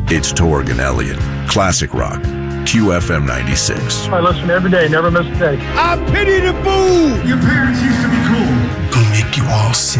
It's Torg and Elliott. Classic Rock. QFM 96. I listen every day, never miss a day. I pity the fool. Your parents used to be cool. Gonna make you all sick.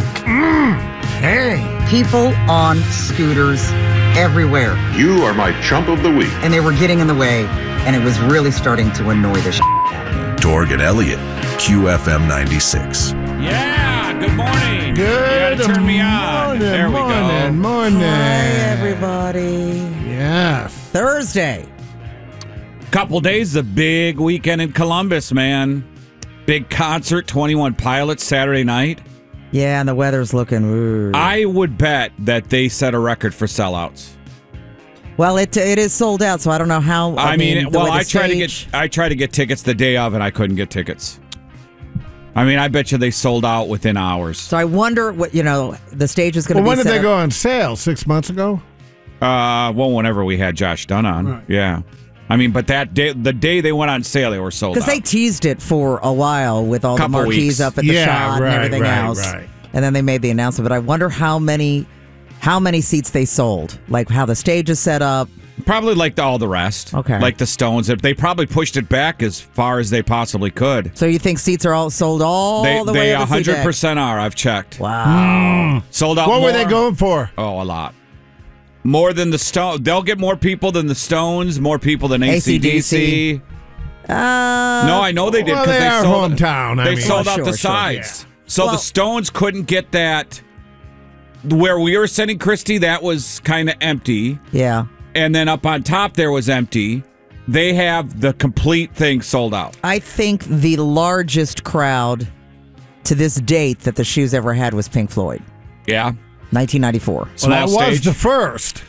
Dang. People on scooters everywhere. You are my chump of the week. And they were getting in the way, and it was really starting to annoy the shit out of me. Torg and Elliott. QFM 96. Yeah, good morning. Good You gotta turn me on. morning, There we go. morning. Hi, everybody. Yes. Thursday. Couple days, a big weekend in Columbus, man. Big concert, 21 Pilots Saturday night. Yeah, and the weather's looking... Ooh. I would bet that they set a record for sellouts. Well, it is sold out, so I don't know how... I stage... tried to get tickets the day of, and I couldn't get tickets. I mean, I bet you they sold out within hours. So I wonder what, the stage is going to be When did set they up. go on sale? 6 months ago? Whenever we had Josh Dunn on. Right. Yeah. I mean, but that day, the day they went on sale, they were sold out. Because they teased it for a while with all the marquees weeks. up at the shot and everything else. Right. And then they made the announcement. But I wonder how many seats they sold. Like how the stage is set up. Probably like all the rest. Okay. Like the Stones. They probably pushed it back as far as they possibly could. So you think seats are all sold all the way to the seat deck? They 100% are. I've checked. Wow. Sold out What more. were they going for? Oh, a lot. More than the Stones. They'll get more people than the Stones, more people than AC/DC. No, I know they did Well, because they are sold hometown. They sold out the sides. So the Stones couldn't get that. Where we were sending Christy, that was kind of empty. Yeah. And then up on top, there was empty. They have the complete thing sold out. I think the largest crowd to this date that the Shoes ever had was Pink Floyd. Yeah. 1994. Well, that was the first.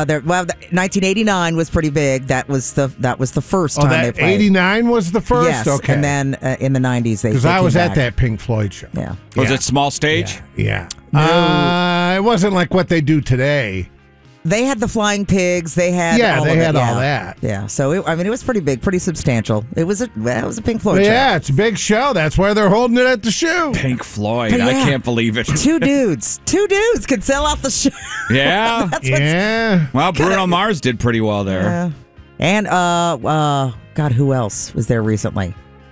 1989 was pretty big. That was the first time they played. 89 was the first? Yes, Okay. and then in the 90s they Because I came was back. at that Pink Floyd show. Yeah. Was it small stage? Yeah. No. It wasn't like what they do today. They had the Flying Pigs. They had all they of had it, all that. Yeah. So it was pretty big, pretty substantial. It was a Pink Floyd show. Yeah, it's a big show. That's why they're holding it at the shoe. Pink Floyd. But I yeah. can't believe it. Two dudes could sell out the show. Yeah. Well, Bruno Mars did pretty well there. Yeah. And God, who else was there recently?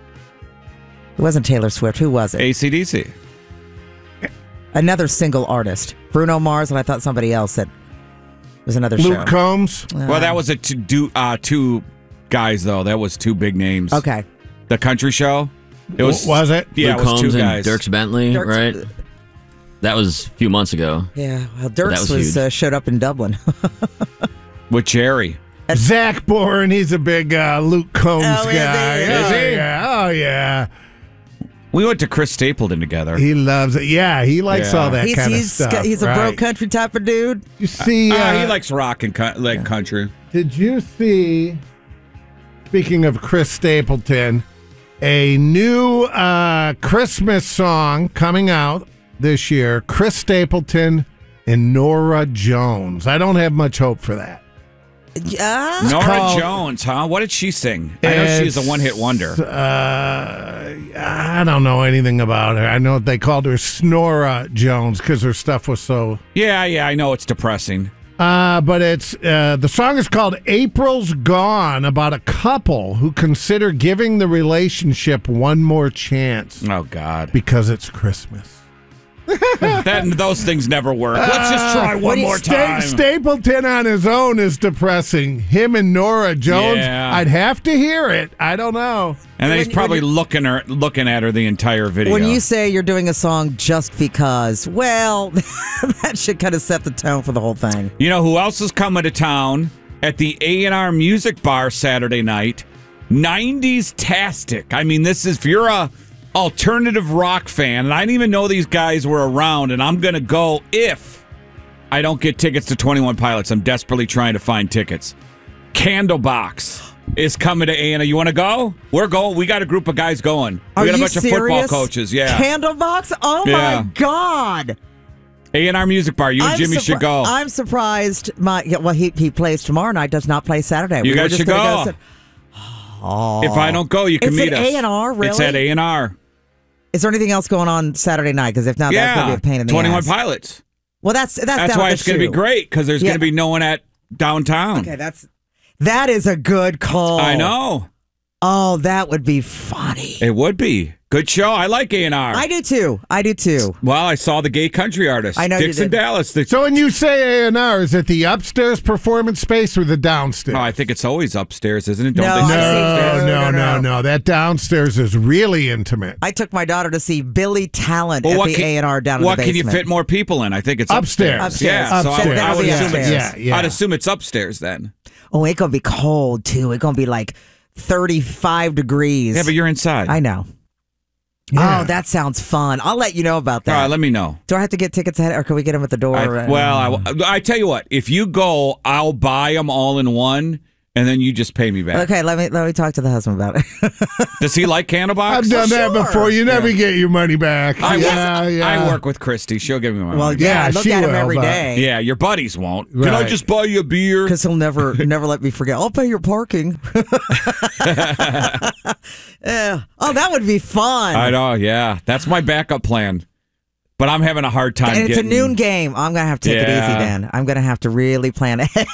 It wasn't Taylor Swift. Who was it? AC/DC. Another single artist. Bruno Mars, and I thought somebody else that was another show. Luke Combs. Well, that was two guys, though. That was two big names. Okay. The country show. It was it? Yeah, Luke it was Combs two and guys. Dierks Bentley, right? That was a few months ago. Yeah. Well, That Dirks was huge. showed up in Dublin. With Jerry. Zach Bourne, he's a big Luke Combs Oh, is he? guy. Is he? Yeah. Oh, yeah. We went to Chris Stapleton together. He loves it. Yeah, he likes all that kind of stuff. He's a broke country type of dude. You see, he likes rock and country. did you see, speaking of Chris Stapleton, a new Christmas song coming out this year? Chris Stapleton and Norah Jones. I don't have much hope for that. Yeah. Norah Jones, huh? What did she sing? I know she's a one-hit wonder. I don't know anything about her. I know they called her Snora Jones because her stuff was so... Yeah, I know it's depressing. But it's the song is called April's Gone, about a couple who consider giving the relationship one more chance Oh, God. because it's Christmas. Those things never work. Let's just try one more time. Stapleton on his own is depressing. Him and Norah Jones, Yeah. I'd have to hear it. I don't know. And then he's probably looking at her the entire video. When you say you're doing a song just because, well, that should kind of set the tone for the whole thing. You know who else is coming to town at the A&R Music Bar Saturday night? 90s-tastic. I mean, this is, if you're a alternative rock fan, and I didn't even know these guys were around, and I'm going to go if I don't get tickets to 21 Pilots. I'm desperately trying to find tickets. Candlebox is coming to A&R. You want to go? We're going. We got a group of guys going. We got a bunch of football coaches. Yeah. Candlebox? Oh, Yeah. my God. A&R Music Bar. You and Jimmy should go. I'm surprised. He plays tomorrow night, does not play Saturday. You guys should go. If I don't go, you can Is meet it us. A&R, really? It's at A&R. Is there anything else going on Saturday night? Because if not, that's going to be a pain in the 21 ass. Pilots. Well, that's why it's going to be great, because there's going to be no one at downtown. Okay, that is a good call. I know. Oh, that would be funny. It would be. Good show. I like A&R. I do too. Well, I saw the gay country artist. I know you Dixon did. Dallas. So when you say A&R, is it the upstairs performance space or the downstairs? No, I think it's always upstairs, isn't it? No, Don't they say I upstairs? see. No. That downstairs is really intimate. I took my daughter to see Billy Talent at the A&R down in the What basement. can you fit more people in? I think it's upstairs. Upstairs. Yeah, so Upstairs. I would That'll be assume it's, upstairs. Yeah. I'd assume it's upstairs then. Oh, it's going to be cold, too. It's going to be like 35 degrees. Yeah, but you're inside. I know. Yeah. Oh, that sounds fun. I'll let you know about that. All right, let me know. Do I have to get tickets ahead, or can we get them at the door? I tell you what. If you go, I'll buy them all in one, and then you just pay me back. Okay, let me talk to the husband about it. Does he like Candlebox? I've done that sure. before. You never get your money back. I yeah. work with Christy. She'll give me my Well, money. yeah, I look she at him will, every but- day. Yeah, your buddies won't. Can I Right. just buy you a beer? Because he'll never let me forget. I'll pay your parking. Yeah. Oh, that would be fun. I know, yeah. That's my backup plan. But I'm having a hard time And it's getting... a noon game. I'm going to have to take it Yeah. easy then. I'm going to have to really plan ahead.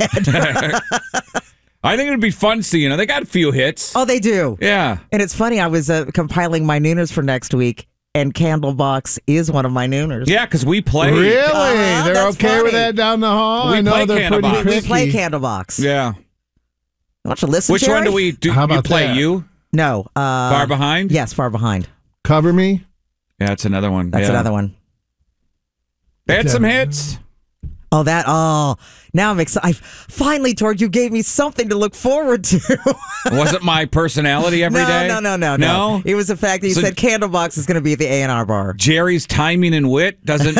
I think it'd be fun seeing them. They got a few hits. Oh, they do. Yeah. And it's funny. I was compiling my nooners for next week, and Candlebox is one of my nooners. Yeah, because we play. Really? They're that's okay with funny. that down the hall? We I know play they're pretty Candlebox. We picky. play Candlebox. Yeah. Why don't you listen, Which Jerry? one do we do? How You about play that? you? No. Far Behind? Yes, Far Behind. Cover Me? Yeah, that's another one. That's Yeah. another one. They had some hits. Oh, now I'm excited. Finally, Torg, you gave me something to look forward to. Wasn't my personality every day? No. It was the fact that you So- said Candlebox is going to be at the A&R bar. Jerry's timing and wit doesn't...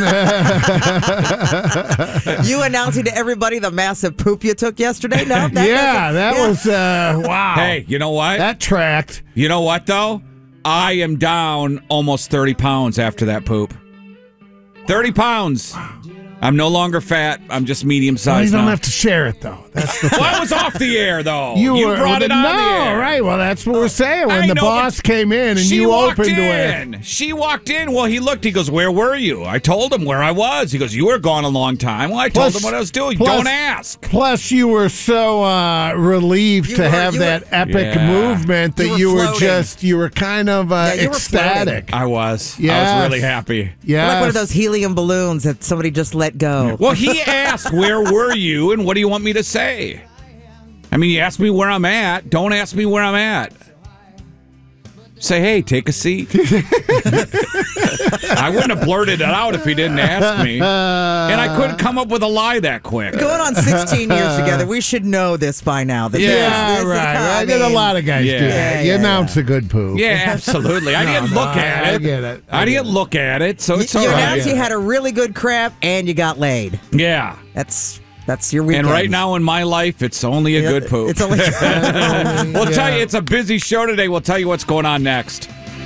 You announcing to everybody the massive poop you took yesterday? No, That was, wow. Hey, you know what? That tracked. You know what, though? I am down almost 30 pounds after that poop. 30 pounds. I'm no longer fat. I'm just medium Well, sized you don't now. have to share it, though. That's the Well, I was off the air, though. You were brought it on no, the air. right? Well, that's what we're saying. When I the know, boss but came in and she you walked opened in. with, She walked in. Well, he looked. He goes, "Where were you?" I told him where I was. He goes, "You were gone a long time." Well, I told him what I was doing. Don't ask. Plus, you were so relieved to have that epic Yeah. movement that You were you were floating. you were kind of you were ecstatic. I was. I Yes. was really happy. Yeah, Like one of those helium balloons that somebody just let go. Well, he asked, "Where were you?" and what do you want me to say? I mean, you asked me where I'm at. Don't ask me where I'm at. Say, hey, take a seat. I wouldn't have blurted it out if he didn't ask me. And I couldn't come up with a lie that quick. Going on 16 years together, we should know this by now. That Yeah, this is right. I I did a mean, lot of guys Yeah. do that. You Yeah, announce a good poop. Yeah, absolutely. I didn't look at I it. get it. I didn't look at it, so it's all You right. announced you had a really good crap and you got laid. Yeah. That's your weekend. And right now in my life, it's only a good poop. It's only We'll tell you, it's a busy show today. We'll tell you what's going on next.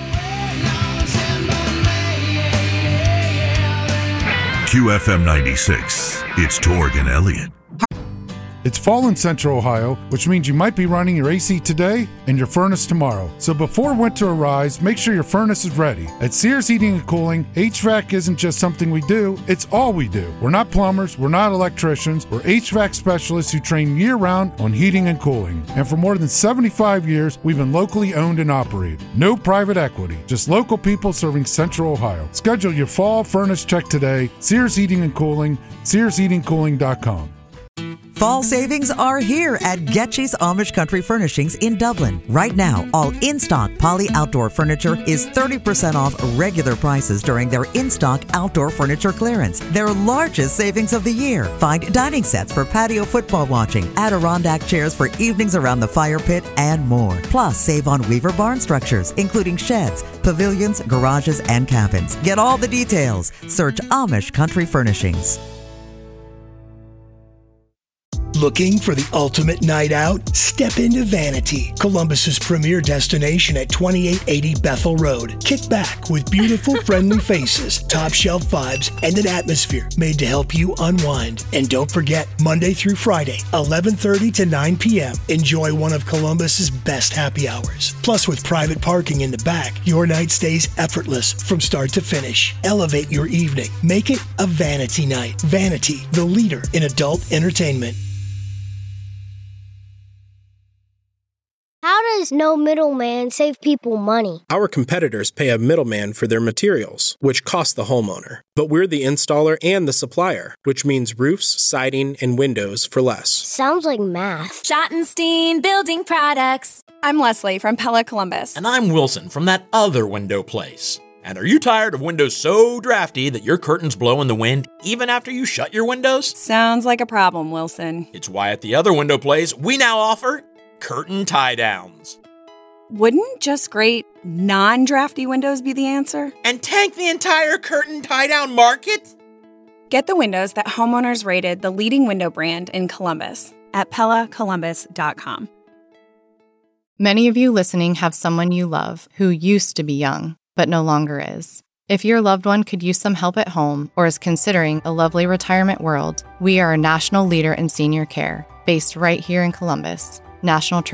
QFM 96. It's Torg and Elliott. It's fall in Central Ohio, which means you might be running your AC today and your furnace tomorrow. So before winter arrives, make sure your furnace is ready. At Sears Heating and Cooling, HVAC isn't just something we do, it's all we do. We're not plumbers, we're not electricians, we're HVAC specialists who train year-round on heating and cooling. And for more than 75 years, we've been locally owned and operated. No private equity, just local people serving Central Ohio. Schedule your fall furnace check today. Sears Heating and Cooling, SearsHeatingCooling.com. Fall savings are here at Getchy's Amish Country Furnishings in Dublin. Right now, all in-stock Poly Outdoor furniture is 30% off regular prices during their in-stock outdoor furniture clearance, their largest savings of the year. Find dining sets for patio football watching, Adirondack chairs for evenings around the fire pit, and more. Plus, save on Weaver barn structures, including sheds, pavilions, garages, and cabins. Get all the details. Search Amish Country Furnishings. Looking for the ultimate night out? Step into Vanity, Columbus's premier destination at 2880 Bethel Road. Kick back with beautiful, friendly faces, top shelf vibes, and an atmosphere made to help you unwind. And don't forget, Monday through Friday, 11:30 to 9 p.m., enjoy one of Columbus's best happy hours. Plus, with private parking in the back, your night stays effortless from start to finish. Elevate your evening. Make it a Vanity night. Vanity, the leader in adult entertainment. does no middleman save people money? Our competitors pay a middleman for their materials, which cost the homeowner. But we're the installer and the supplier, which means roofs, siding, and windows for less. Sounds like math. Schottenstein Building Products. I'm Leslie from Pella Columbus. And I'm Wilson from that other window place. And are you tired of windows so drafty that your curtains blow in the wind even after you shut your windows? Sounds like a problem, Wilson. It's why at the other window place, we now offer curtain tie-downs. Wouldn't just great non-drafty windows be the answer? And tank the entire curtain tie-down market? Get the windows that homeowners rated the leading window brand in Columbus at PellaColumbus.com. Many of you listening have someone you love who used to be young, but no longer is. If your loved one could use some help at home or is considering a lovely retirement world, we are a national leader in senior care, based right here in Columbus. National